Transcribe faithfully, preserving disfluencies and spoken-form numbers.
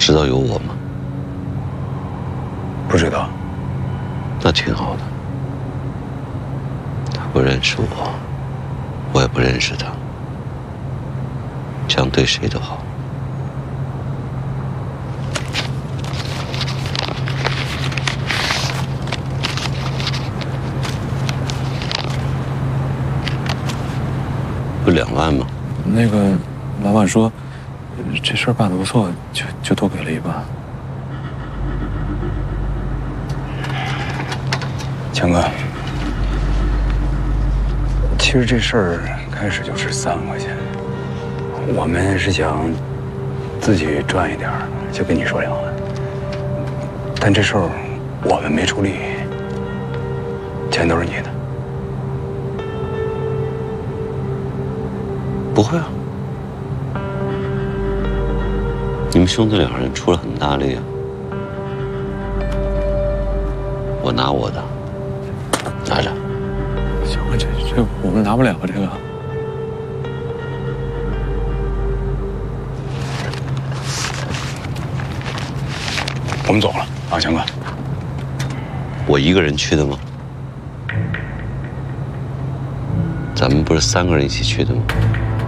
知道有我吗？ 不知道。 那挺好的。他不认识我，我也不认识他，这样对谁都好。不两万吗？ 那个老板说，这事儿办得不错，就就多给了一半。强哥，其实这事儿开始就值三万块钱，我们是想自己赚一点，就跟你说两万。但这事儿我们没出力，钱都是你的。 不会啊，你们兄弟两人出了很大力啊。我拿我的，拿着。 强哥，这这我们拿不了这个。我们走了啊，强哥。 我一个人去的吗？咱们不是三个人一起去的吗？